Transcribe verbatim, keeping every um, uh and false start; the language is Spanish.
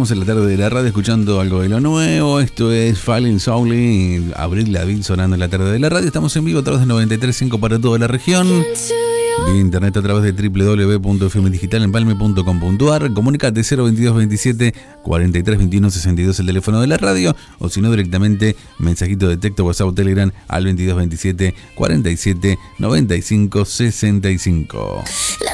estamos en la tarde de la radio escuchando algo de lo nuevo. Esto es Falling Slowly, Avril Lavigne sonando en la tarde de la radio. Estamos en vivo a través de noventa y tres punto cinco para toda la región. Vía internet a través de doble u doble u doble u punto f m digital empalme punto com punto a r. Comunicate cero veintidós veintisiete cuarenta y tres veintiuno sesenta y dos el teléfono de la radio, o si no directamente mensajito de texto, WhatsApp o Telegram al veintidós veintisiete cuarenta y siete noventa y cinco sesenta y cinco.